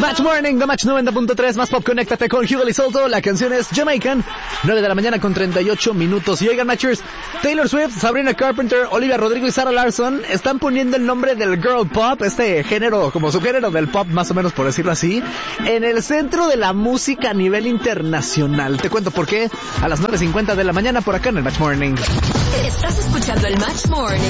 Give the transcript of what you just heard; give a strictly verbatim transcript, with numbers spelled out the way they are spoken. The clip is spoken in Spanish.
Match Morning, The Match noventa punto tres, más pop, conéctate con Hugo Lizolto. La canción es Jamaican, nueve de la mañana con treinta y ocho minutos. Y oigan, Matchers, Taylor Swift, Sabrina Carpenter, Olivia Rodrigo y Sarah Larson están poniendo el nombre del girl pop, este género, como su género del pop, más o menos por decirlo así, en el centro de la música a nivel internacional. Te cuento por qué a las nueve cincuenta de la mañana por acá en el Match Morning. Estás escuchando el Match Morning.